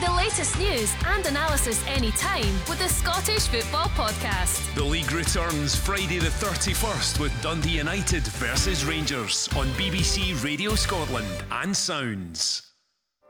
the latest news and analysis anytime with the Scottish Football Podcast. The league returns Friday the 31st with Dundee United versus Rangers on BBC Radio Scotland and Sounds.